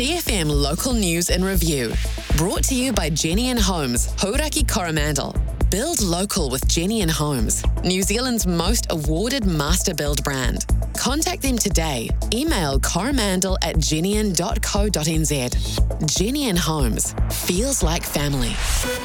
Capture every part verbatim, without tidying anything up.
C F M Local News and Review. Brought to you by Jenny and Homes, Hauraki Coromandel. Build local with Jenny and Homes, New Zealand's most awarded master build brand. Contact them today. Email coromandel at jennian dot co dot n z. Jenny and Homes. Feels like family.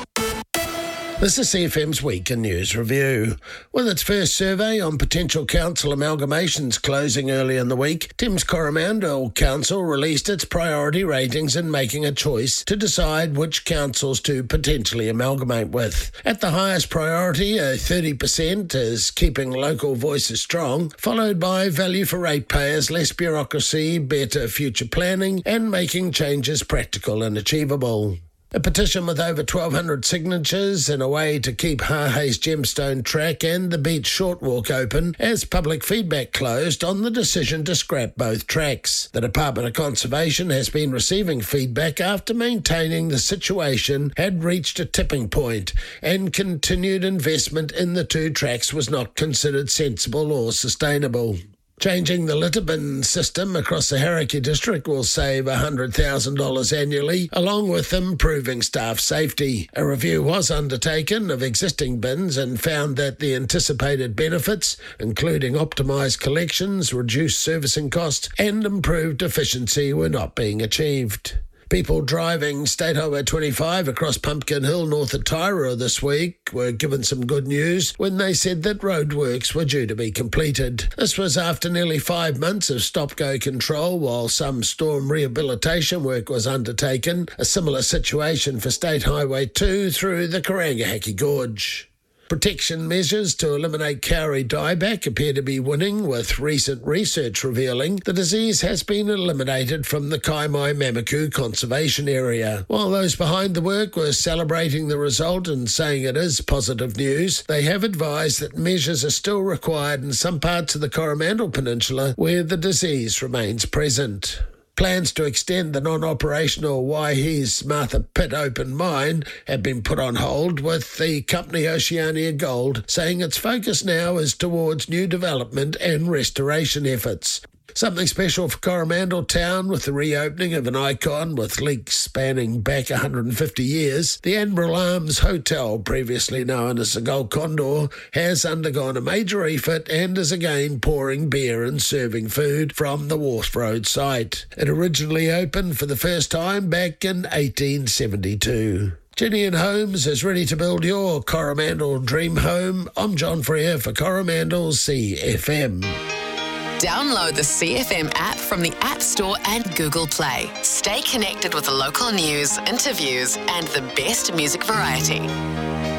This is C F M's Week in News Review. With its first survey on potential council amalgamations closing early in the week, Thames Coromandel Council released its priority ratings in making a choice to decide which councils to potentially amalgamate with. At the highest priority, a thirty percent, is keeping local voices strong, followed by value for ratepayers, less bureaucracy, better future planning, and making changes practical and achievable. A petition with over twelve hundred signatures in a way to keep Hāhei's Gemstone Track and the Beach Short Walk open as public feedback closed on the decision to scrap both tracks. The Department of Conservation has been receiving feedback after maintaining the situation had reached a tipping point and continued investment in the two tracks was not considered sensible or sustainable. Changing the litter bin system across the Hauraki district will save one hundred thousand dollars annually, along with improving staff safety. A review was undertaken of existing bins and found that the anticipated benefits, including optimised collections, reduced servicing costs, and improved efficiency, were not being achieved. People driving State Highway twenty-five across Pumpkin Hill north of Tairua this week were given some good news when they said that roadworks were due to be completed. This was after nearly five months of stop-go control while some storm rehabilitation work was undertaken, a similar situation for State Highway two through the Karangahaki Gorge. Protection measures to eliminate Kauri dieback appear to be winning, with recent research revealing the disease has been eliminated from the Kaimai Mamaku Conservation Area. While those behind the work were celebrating the result and saying it is positive news, they have advised that measures are still required in some parts of the Coromandel Peninsula where the disease remains present. Plans to extend the non-operational Waihe's Martha Pit open mine have been put on hold, with the company Oceania Gold saying its focus now is towards new development and restoration efforts. Something special for Coromandel Town with the reopening of an icon with leaks spanning back one hundred fifty years. The Admiral Arms Hotel, previously known as the Gold Condor, has undergone a major refit and is again pouring beer and serving food from the Wharf Road site. It originally opened for the first time back in eighteen seventy-two. Jenny and Homes is ready to build your Coromandel dream home. I'm John Freer for Coromandel C F M. Download the C F M app from the App Store and Google Play. Stay connected with the local news, interviews, and the best music variety.